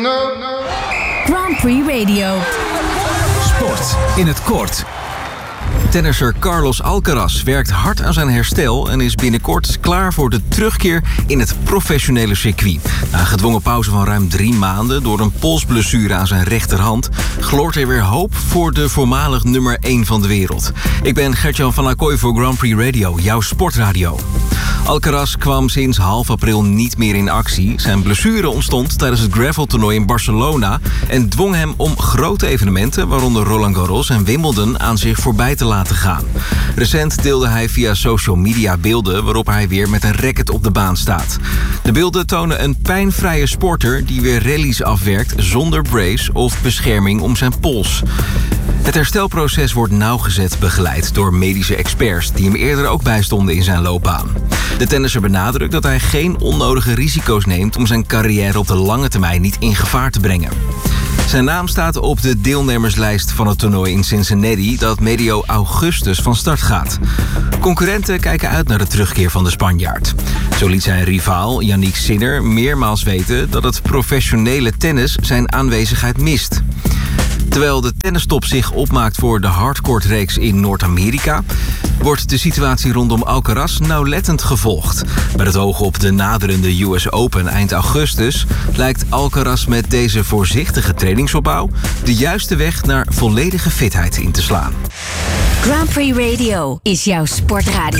Grand Prix Radio. Sport in het kort. Tennisser Carlos Alcaraz werkt hard aan zijn herstel en is binnenkort klaar voor de terugkeer in het professionele circuit. Na een gedwongen pauze van ruim 3 maanden door een polsblessure aan zijn rechterhand gloort er weer hoop voor de voormalig nummer 1 van de wereld. Ik ben Gert-Jan van Acquoy voor Grand Prix Radio, jouw sportradio. Alcaraz kwam sinds half april niet meer in actie. Zijn blessure ontstond tijdens het graveltoernooi in Barcelona en dwong hem om grote evenementen, waaronder Roland Garros en Wimbledon, aan zich voorbij te laten gaan. Recent deelde hij via social media beelden waarop hij weer met een racket op de baan staat. De beelden tonen een pijnvrije sporter die weer rallies afwerkt zonder brace of bescherming om zijn pols. Het herstelproces wordt nauwgezet begeleid door medische experts die hem eerder ook bijstonden in zijn loopbaan. De tennisser benadrukt dat hij geen onnodige risico's neemt om zijn carrière op de lange termijn niet in gevaar te brengen. Zijn naam staat op de deelnemerslijst van het toernooi in Cincinnati dat medio augustus van start gaat. Concurrenten kijken uit naar de terugkeer van de Spanjaard. Zo liet zijn rivaal Yannick Sinner meermaals weten dat het professionele tennis zijn aanwezigheid mist. Terwijl de tennistop zich opmaakt voor de hardcourt-reeks in Noord-Amerika, wordt de situatie rondom Alcaraz nauwlettend gevolgd. Met het oog op de naderende US Open eind augustus lijkt Alcaraz met deze voorzichtige trainingsopbouw de juiste weg naar volledige fitheid in te slaan. Grand Prix Radio is jouw sportradio.